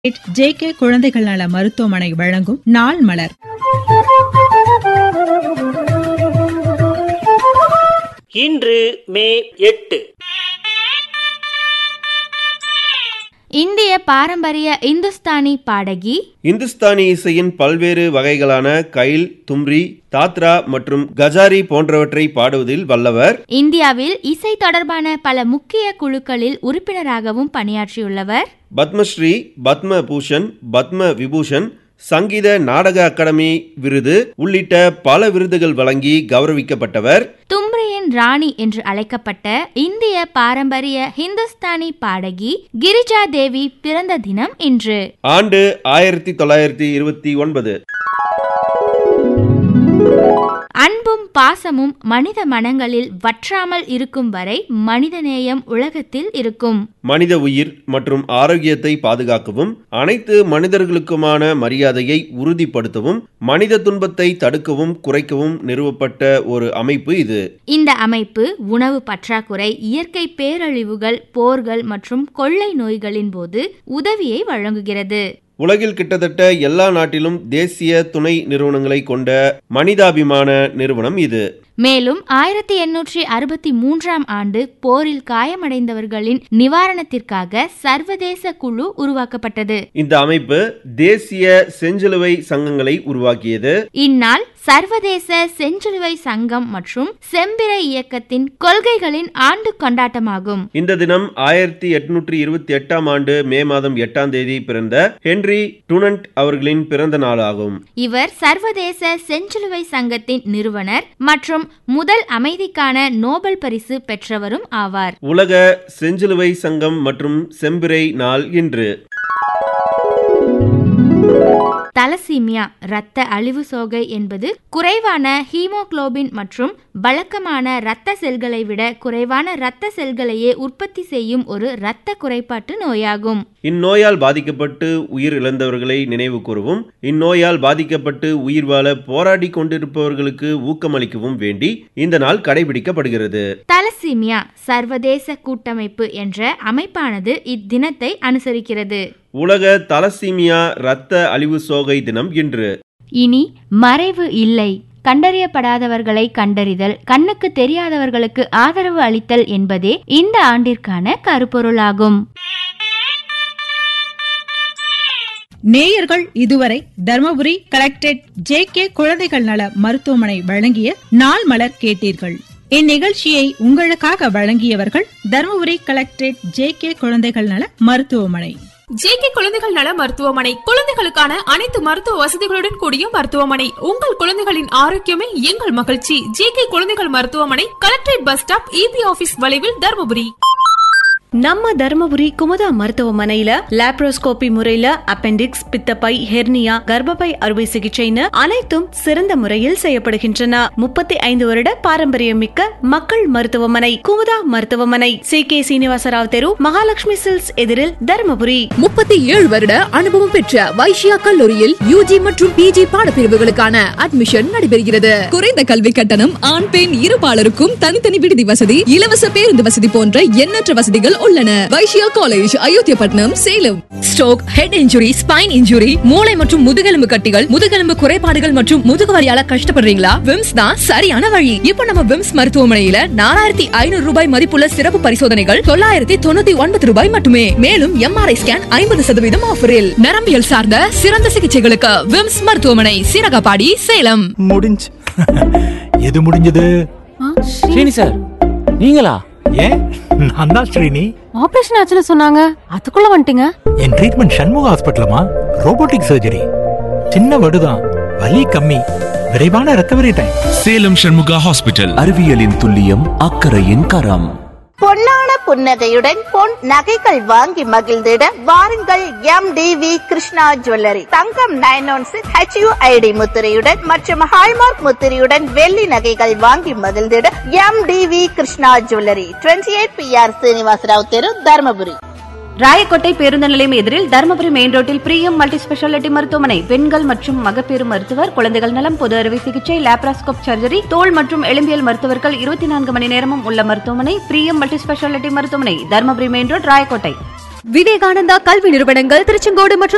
JK குழந்தைகள் நல மருத்துவமனை வழங்கும் நாள் மலர். இன்று மே 8. இந்திய பாரம்பரிய இந்துஸ்தானி பாடகி. இந்துஸ்தானி இசையின் பல்வேறு வகைகளான கைல், தும்ரி, தாத்ரா மற்றும் கஜாரி போன்றவற்றை பாடுவதில் வல்லவர். இந்தியாவில் இசை தொடர்பான பல முக்கிய குழுக்களில் உறுப்பினராகவும் பணியாற்றியுள்ளவர். பத்மஸ்ரீ, பத்ம பூஷன், பத்ம விபூஷன், சங்கீத நாடக அகாடமி விருது உள்ளிட்ட பல விருதுகள் வழங்கி கௌரவிக்கப்பட்டவர். தும்ரியின் ராணி என்று அழைக்கப்பட்ட இந்திய பாரம்பரிய ஹிந்துஸ்தானி பாடகி கிரிஜா தேவி பிறந்த தினம் இன்று. ஆண்டு 1929. அன்பும் பாசமும் மனித மனங்களில் வற்றாமல் இருக்கும் வரை மனிதநேயம் உலகத்தில் இருக்கும். மனித உயிர் மற்றும் ஆரோக்கியத்தை பாதுகாக்கவும், அனைத்து மனிதர்களுக்குமான மரியாதையை உறுதிப்படுத்தவும், மனித துன்பத்தை தடுக்கவும் குறைக்கவும் நிறுவப்பட்ட ஒரு அமைப்பு இது. இந்த அமைப்பு உணவு பற்றாக்குறை, இயற்கை பேரழிவுகள், போர்கள் மற்றும் கொள்ளை நோய்களின் போது உதவியை வழங்குகிறது. உலகில் கிட்டத்தட்ட எல்லா நாட்டிலும் தேசிய துணை நிறுவனங்களை கொண்ட மனிதாபிமான நிறுவனம் இது. மேலும் 1863 ஆண்டு போரில் காயமடைந்தவர்களின் நிவாரணத்திற்காக சர்வதேச குழு உருவாக்கப்பட்டது. இந்த அமைப்பு தேசிய செஞ்சிலுவை சங்கங்களை உருவாக்கியது. இந்நாள் சர்வதேச செஞ்சிலுவை சங்கம் மற்றும் செம்பிறை இயக்கத்தின் கொள்கைகளின் ஆண்டு கொண்டாட்டமாகும். இந்த தினம் 1828 ஆண்டு மே மாதம் 8 பிறந்த ஹென்றி டுனன்ட் அவர்களின் பிறந்த நாளாகும். இவர் சர்வதேச செஞ்சிலுவை சங்கத்தின் நிறுவனர் மற்றும் முதல் அமைதிக்கான நோபல் பரிசு பெற்றவரும் ஆவார். உலக செஞ்சிலுவை சங்கம் மற்றும் செம்பிறை நாள் இன்று. தலசீமியா இரத்த அழிவு சோகை என்பது குறைவான ஹீமோகுளோபின் மற்றும் வழக்கமான இரத்த செல்களை விட குறைவான இரத்த செல்களையே உற்பத்தி செய்யும் ஒரு இரத்த குறைபாட்டு நோயாகும். இந்நோயால் பாதிக்கப்பட்டு உயிர் இழந்தவர்களை நினைவு கூறவும், இந்நோயால் பாதிக்கப்பட்டு உயிர் வாழ போராடி கொண்டிருப்பவர்களுக்கு ஊக்கமளிக்கவும் வேண்டி இந்த நாள் கடைபிடிக்கப்படுகிறது. தலசீமியா சர்வதேச கூட்டமைப்பு என்ற அமைப்பானது இத்தினத்தை அனுசரிக்கிறது. உலக தலசீமியா இரத்த அழிவு சோகை தினம் இன்று. இனி மறைவு இல்லை. கண்டறியப்படாதவர்களை கண்டறிதல், கண்ணுக்கு தெரியாதவர்களுக்கு ஆதரவு அளித்தல் என்பதே இந்த ஆண்டிற்கான கருப்பொருளாகும். நேயர்கள் இதுவரை தர்மபுரி கலெக்டரேட் JK குழந்தைகள் நல மருத்துவமனை வழங்கிய நாள் மலர் கேட்டீர்கள். இந்நிகழ்ச்சியை உங்களுக்காக வழங்கியவர்கள் தர்மபுரி கலெக்டரேட் JK குழந்தைகள் நல மருத்துவமனை. JK குழந்தைகள் நல மருத்துவமனை குழந்தைகளுக்கான அனைத்து மருத்துவ வசதிகளுடன் கூடிய மருத்துவமனை. உங்கள் குழந்தைகளின் ஆரோக்கியமே எங்கள் மகிழ்ச்சி. JK குழந்தைகள் மருத்துவமனை, collectorate bus stop, EB office வளைவில், தர்மபுரி. நம்ம தர்மபுரி குமுதா மருத்துவமனையில லாப்ரோஸ்கோபி முறையில அப்பெண்டிக்ஸ், பித்தப்பை, ஹெர்னியா, கர்ப்பப்பை அறுவை சிகிச்சைன்னு அனைத்தும் சிறந்த முறையில் செய்யப்படுகின்றன. 35 வருட பாரம்பரியம் மிக்க மக்கள் மருத்துவமனை குமுதா மருத்துவமனை, CK சீனிவாசராவ் தெரு, மகாலட்சுமி சில்ஸ் எதிரில், தர்மபுரி. 37 வருட அனுபவம் பெற்ற வைஷ்யா கல்லூரியில் UG மற்றும் PG பாடப்பிரிவுகளுக்கான அட்மிஷன் நடைபெறுகிறது. குறைந்த கல்வி கட்டணம், ஆண் பெண் இருபாலருக்கும் தனித்தனி விடுதி வசதி, இலவச பேருந்து வசதி போன்ற எண்ணற்ற வசதிகள் உள்ளன. Vaishya college, Ayothiapattinam, Salem. Stroke, head injury, spine injury, மூளை மற்றும் முதுகெலும்பு கட்டிகள், முதுகெலும்பு குறைபாடுகள் மற்றும் முதுகுவலியால கஷ்டப்படுறீங்களா? விம்ஸ் தான் சரியான வழி. இப்போ நம்ம விம்ஸ் மருத்துவமனையில 4500 ரூபாய் மதிப்புள்ள சிறப்பு பரிசோதனைகள் 999 ரூபாய் மட்டுமே. மேலும் MRI ஸ்கேன் 50% ஆஃபரில். நரம்பியல் சார்ந்த சிறந்த சிகிச்சைகளுக்கு விம்ஸ் மருத்துவமனை, சீரகபாடி, சேலம். முடிஞ்சு. எது முடிஞ்சது? ஸ்ரீனி சார், நீங்களா? ஏன், நான் தான் ஸ்ரீனி. ஆபரேஷன் ஆச்சுன்னு சொன்னாங்க, அதுக்குள்ள வந்துட்டீங்க. என் ட்ரீட்மெண்ட் சண்முக ஹாஸ்பிட்டலமா, ரோபோட்டிக் சர்ஜரி. சின்ன வடுதான், வலி கம்மி, விரைவான ரெக்கவரி டைம். சேலம் சண்முகா ஹாஸ்பிட்டல். அறிவியலின் துல்லியம், அக்கறையின் கரம். பொன்னான புன்னகையுடன் பொன் நகைகள் வாங்கி மகிழ்ந்திட வாருங்கள் MDV கிருஷ்ணா ஜுவல்லரி. தங்கம் 916 HUID முத்திரையுடன் மற்றும் ஹால்மார்க் முத்திரையுடன் வெள்ளி நகைகள் வாங்கி மகிழ்ந்திட MDV Krishna jewellery, 28 PR Srinivasa Rao தெரு, தர்மபுரி. ராயக்கோட்டை பேருந்து நிலையம் எதிரில், தர்மபுரி மெயின் ரோட்டில் பிரியம் மல்டி ஸ்பெஷாலிட்டி மருத்துவமனை. பெண்கள் மற்றும் மகப்பேறு மருத்துவர், குழந்தைகள் நலம், பொது அறுவை சிகிச்சை, லாப்ராஸ்கோப் சர்ஜரி, தோல் மற்றும் எலும்பியல் மருத்துவர்கள் 24 மணி நேரமும் உள்ள மருத்துவமனை பிரியம் மல்டி ஸ்பெஷாலிட்டி மருத்துவமனை, தர்மபுரி மெயின் ரோட், ராயக்கோட்டை. விவேகானந்தா கல்வி நிறுவனங்கள் திருச்செங்கோடு மற்றும்